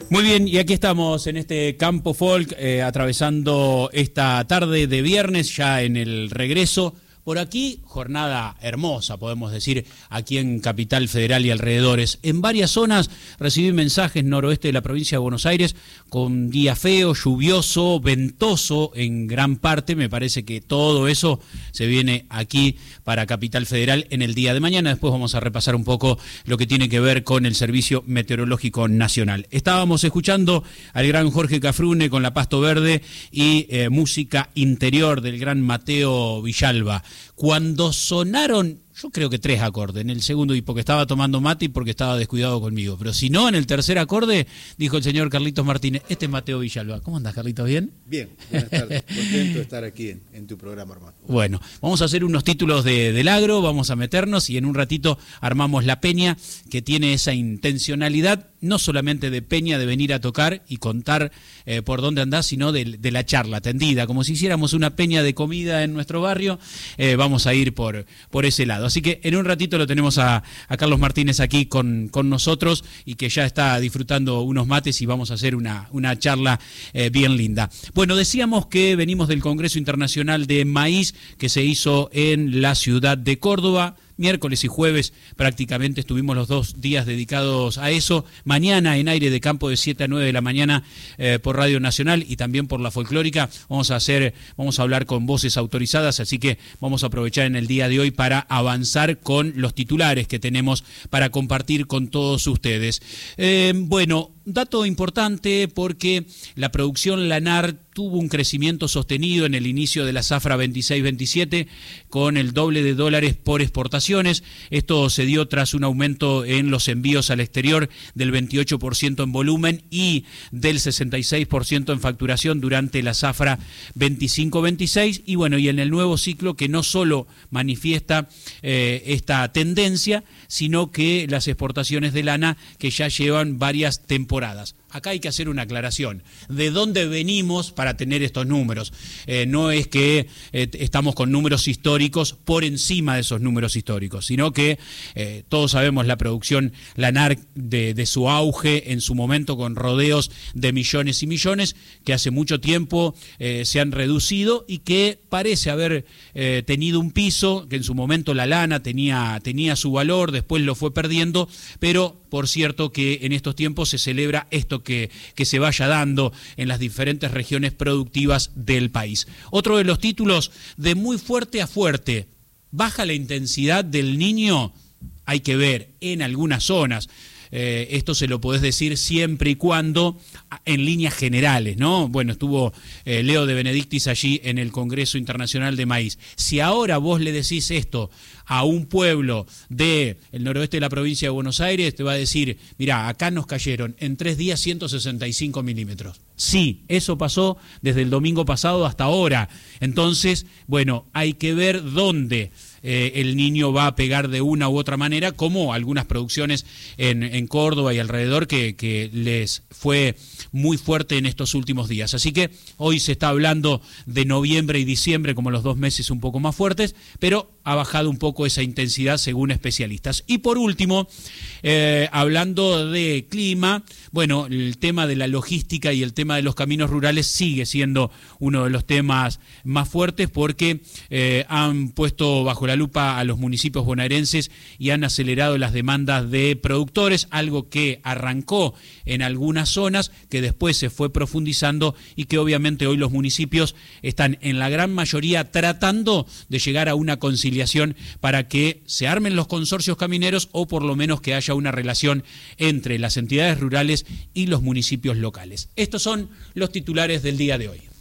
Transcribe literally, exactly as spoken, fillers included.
Muy bien, y aquí estamos en este campo folk, eh, atravesando esta tarde de viernes, ya en el regreso. Por aquí, jornada hermosa, podemos decir, aquí en Capital Federal y alrededores. En varias zonas recibí mensajes noroeste de la provincia de Buenos Aires con día feo, lluvioso, ventoso en gran parte. Me parece que todo eso se viene aquí para Capital Federal en el día de mañana. Después vamos a repasar un poco lo que tiene que ver con el Servicio Meteorológico Nacional. Estábamos escuchando al gran Jorge Cafrune con La Pasto Verde y eh, música interior del gran Mateo Villalba. Cuando sonaron, yo creo que tres acordes, en el segundo, y porque estaba tomando mate y porque estaba descuidado conmigo, pero si no, en el tercer acorde, dijo el señor Carlitos Martínez, este es Mateo Villalba. ¿Cómo andás, Carlitos? ¿Bien? Bien, buenas tardes. Contento de estar aquí en, en tu programa, hermano. Bueno, vamos a hacer unos títulos de, del agro, vamos a meternos y en un ratito armamos la peña que tiene esa intencionalidad, no solamente de peña de venir a tocar y contar eh, por dónde andás, sino de, de la charla tendida, como si hiciéramos una peña de comida en nuestro barrio, eh, vamos a ir por, por ese lado. Así que en un ratito lo tenemos a, a Carlos Martínez aquí con, con nosotros y que ya está disfrutando unos mates y vamos a hacer una, una charla eh, bien linda. Bueno, decíamos que venimos del Congreso Internacional de Maíz que se hizo en la ciudad de Córdoba. Miércoles y jueves prácticamente estuvimos los dos días dedicados a eso. Mañana en Aire de Campo de siete a nueve de la mañana eh, por Radio Nacional y también por la Folclórica. Vamos a hacer, vamos a hablar con voces autorizadas, así que vamos a aprovechar en el día de hoy para avanzar con los titulares que tenemos para compartir con todos ustedes. Eh, bueno, dato importante porque la producción lanar tuvo un crecimiento sostenido en el inicio de la zafra veintiséis veintisiete con el doble de dólares por exportaciones. Esto se dio tras un aumento en los envíos al exterior del veintiocho por ciento en volumen y del sesenta y seis por ciento en facturación durante la zafra veinticinco veintiséis. Y bueno, y en el nuevo ciclo que no solo manifiesta eh, esta tendencia, sino que las exportaciones de lana que ya llevan varias temporadas. Acá hay que hacer una aclaración. ¿De dónde venimos para tener estos números? Eh, no es que eh, estamos con números históricos por encima de esos números históricos, sino que eh, todos sabemos la producción lanar de, de su auge en su momento con rodeos de millones y millones, que hace mucho tiempo eh, se han reducido y que parece haber eh, tenido un piso, que en su momento la lana tenía, tenía su valor, después lo fue perdiendo, pero por cierto que en estos tiempos se celebra esto que, que se vaya dando en las diferentes regiones productivas del país. Otro de los títulos, de muy fuerte a fuerte, baja la intensidad del Niño, hay que ver en algunas zonas. Eh, esto se lo podés decir siempre y cuando en líneas generales, ¿no? Bueno, estuvo eh, Leo de Benedictis allí en el Congreso Internacional de Maíz. Si ahora vos le decís esto a un pueblo del noroeste de la provincia de Buenos Aires, te va a decir, mirá, acá nos cayeron en tres días ciento sesenta y cinco milímetros. Sí, eso pasó desde el domingo pasado hasta ahora. Entonces, bueno, hay que ver dónde eh, el Niño va a pegar de una u otra manera, como algunas producciones en, en Córdoba y alrededor que, que les fue muy fuerte en estos últimos días. Así que hoy se está hablando de noviembre y diciembre como los dos meses un poco más fuertes, pero ha bajado un poco esa intensidad según especialistas. Y por último, eh, hablando de clima, bueno, el tema de la logística y el tema de los caminos rurales sigue siendo uno de los temas más fuertes porque eh, han puesto bajo la lupa a los municipios bonaerenses y han acelerado las demandas de productores, algo que arrancó en algunas zonas, que después se fue profundizando y que obviamente hoy los municipios están en la gran mayoría tratando de llegar a una conciliación para que se armen los consorcios camineros o por lo menos que haya una relación entre las entidades rurales y los municipios locales. Estos son los titulares del día de hoy.